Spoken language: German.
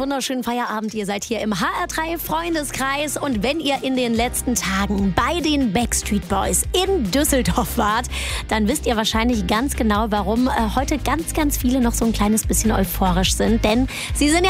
wunderschönen Feierabend. Ihr seid hier im HR3 Freundeskreis. Und wenn ihr in den letzten Tagen bei den Backstreet Boys in Düsseldorf wart, dann wisst ihr wahrscheinlich ganz genau, warum heute ganz, ganz viele noch so ein kleines bisschen euphorisch sind. Denn sie sind ja